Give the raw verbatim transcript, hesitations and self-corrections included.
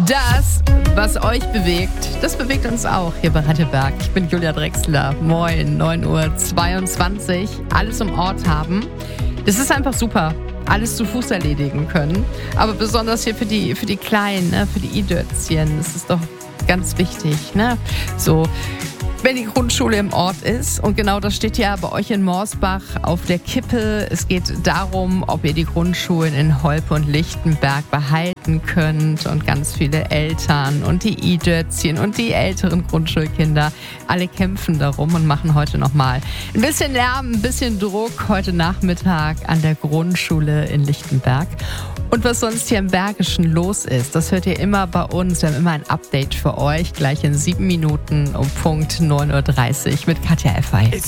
Das, was euch bewegt, das bewegt uns auch hier bei Retteberg. Ich bin Julia Drechsler. Moin, neun Uhr zweiundzwanzig. Alles im Ort haben. Das ist einfach super. Alles zu Fuß erledigen können. Aber besonders hier für die, für die Kleinen, ne? Für die I-Dötzchen. Das ist doch ganz wichtig. Ne? So, wenn die Grundschule im Ort ist. Und genau das steht ja bei euch in Morsbach auf der Kippe. Es geht darum, ob ihr die Grundschulen in Holpe und Lichtenberg behalten könnt. Und ganz viele Eltern und die I-Dötzchen und die älteren Grundschulkinder, alle kämpfen darum und machen heute nochmal ein bisschen Lärm, ein bisschen Druck heute Nachmittag an der Grundschule in Lichtenberg. Und was sonst hier im Bergischen los ist, das hört ihr immer bei uns. Wir haben immer ein Update für euch, gleich in sieben Minuten um Punkt neun Uhr dreißig mit Katja Effey.